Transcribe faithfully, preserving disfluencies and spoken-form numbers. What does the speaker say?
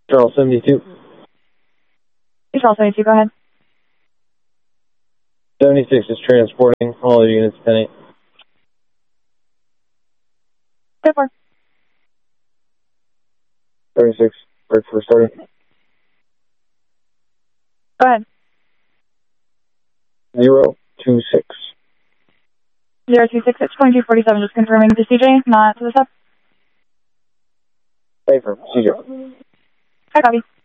Charles seventy-two. Charles seventy-two, go ahead. seventy-six is transporting all the units, ten eight. ten four. seventy-six, break for starting. Go ahead. zero two six. zero two six, it's twenty-two forty-seven, just confirming to C J, not to the sub. Wait for C J. I copy.